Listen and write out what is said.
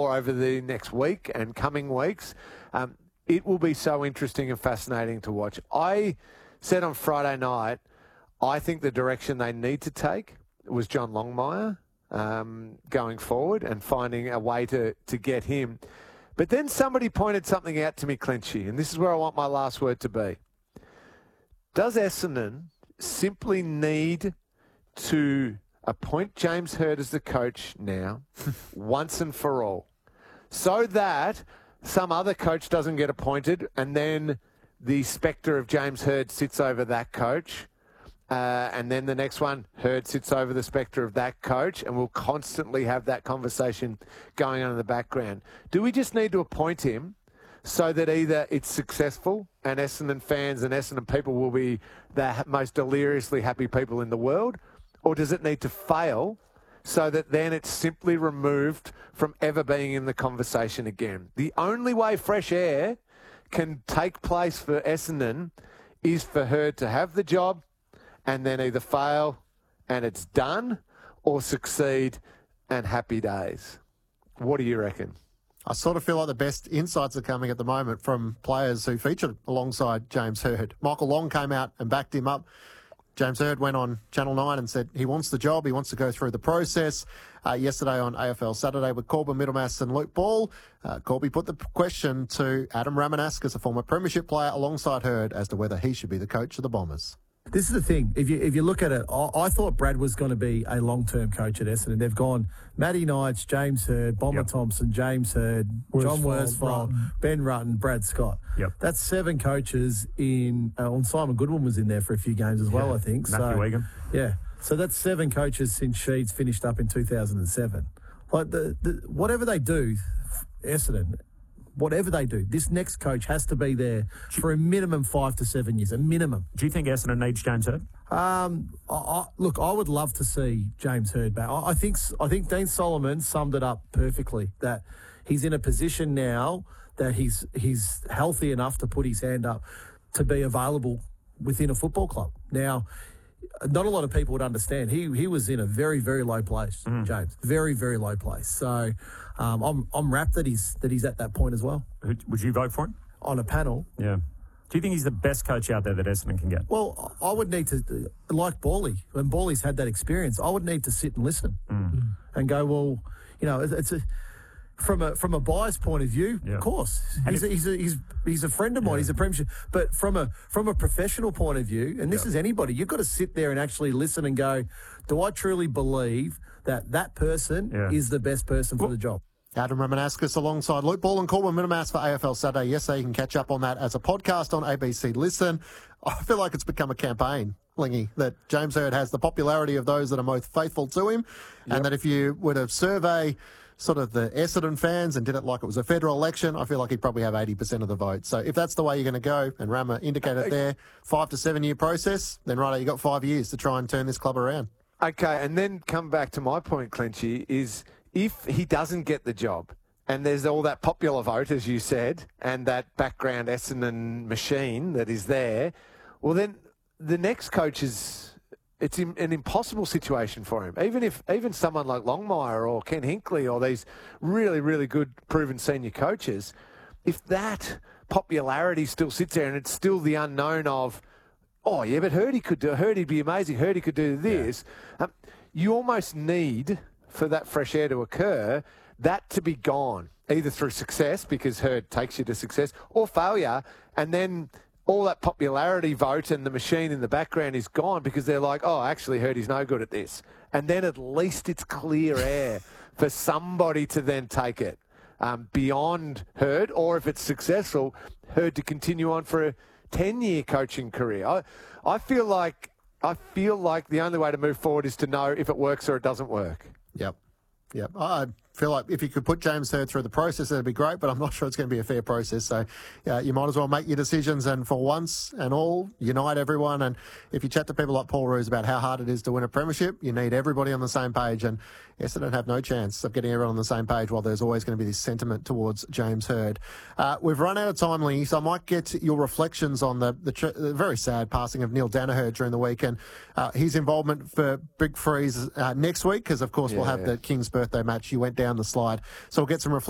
for over the next week and coming weeks. It will be so interesting and fascinating to watch. I said on Friday night, I think the direction they need to take was John Longmire going forward and finding a way to get him. But then somebody pointed something out to me, Clinchy, and this is where I want my last word to be. Does Essendon simply need to appoint James Hird as the coach now, once and for all, so that some other coach doesn't get appointed and then the spectre of James Hird sits over that coach, and then the next one, Hird sits over the spectre of that coach, and we'll constantly have that conversation going on in the background. Do we just need to appoint him so that either it's successful and Essendon fans and Essendon people will be the most deliriously happy people in the world, or does it need to fail so that then it's simply removed from ever being in the conversation again? The only way fresh air can take place for Essendon is for her to have the job and then either fail and it's done, or succeed and happy days. What do you reckon? I sort of feel like the best insights are coming at the moment from players who featured alongside James Hird. Michael Long came out and backed him up. James Hird went on Channel 9 and said he wants the job, he wants to go through the process. Yesterday on AFL Saturday with Corbin Middlemass and Luke Ball, Corby put the question to Adam Ramanauskas, a former premiership player, alongside Hird as to whether he should be the coach of the Bombers. This is the thing. If you look at it, I thought Brad was going to be a long-term coach at Essendon. They've gone Matty Knights, James Hird, Bomber Thompson, James Hird, John Worsfold, Ben Rutten, Brad Scott. That's 7 coaches in. Simon Goodwin was in there for a few games as well, I think. Matthew Egan. Yeah. So that's 7 coaches since Sheeds finished up in 2007. Like whatever they do, Essendon. Whatever they do, this next coach has to be there for a minimum 5 to 7 years, a minimum. Do you think Essendon needs James Hird? Look, I would love to see James Hird back. I think Dean Solomon summed it up perfectly, that he's in a position now that he's healthy enough to put his hand up to be available within a football club. Now, not a lot of people would understand. He was in a very, very low place, James. Very, very low place. So I'm rapt that he's at that point as well. Would you vote for him? On a panel? Yeah. Do you think he's the best coach out there that Essendon can get? Well, I would need to, like Bawley, when Bawley's had that experience, I would need to sit and listen and go, well, it's a... From a buyer's point of view, of course, he's a friend of mine. He's a premiership, but from a professional point of view, and this is anybody, you've got to sit there and actually listen and go, do I truly believe that person is the best person for the job? Adam Ramanauskas alongside Luke Ball and Corbin Middlemass for AFL Saturday. Yes, you can catch up on that as a podcast on ABC Listen. I feel like it's become a campaign, Lingy, that James Hird has the popularity of those that are most faithful to him, and that if you were to survey sort of the Essendon fans and did it like it was a federal election, I feel like he'd probably have 80% of the vote. So if that's the way you're going to go, and Rama indicated there, 5 to 7 year process, then right, you got 5 years to try and turn this club around. Okay, and then come back to my point, Clinchy, is if he doesn't get the job and there's all that popular vote, as you said, and that background Essendon machine that is there, well then the next coach it's an impossible situation for him. Even someone like Longmire or Ken Hinkley or these really, really good proven senior coaches, if that popularity still sits there and it's still the unknown of, oh yeah, but Hirdy could do, Hirdy'd be amazing, Hirdy could do this, you almost need, for that fresh air to occur, that to be gone, either through success, because Hird takes you to success, or failure, and then all that popularity vote and the machine in the background is gone because they're like, oh, actually, Hirdy's no good at this. And then at least it's clear air for somebody to then take it beyond Hird, or if it's successful, Hird to continue on for a 10-year coaching career. I feel like the only way to move forward is to know if it works or it doesn't work. Yep. I feel like if you could put James Hird through the process, that'd be great, but I'm not sure it's going to be a fair process. So you might as well make your decisions and for once and all, unite everyone. And if you chat to people like Paul Roos about how hard it is to win a premiership, you need everybody on the same page. And Essendon have no chance of getting everyone on the same page while there's always going to be this sentiment towards James Hird. We've run out of time, Lee, so I might get your reflections on the very sad passing of Neil Danaher during the week and his involvement for Big Freeze next week, because, of course, we'll have the King's birthday match. You went down the slide. So we'll get some reflections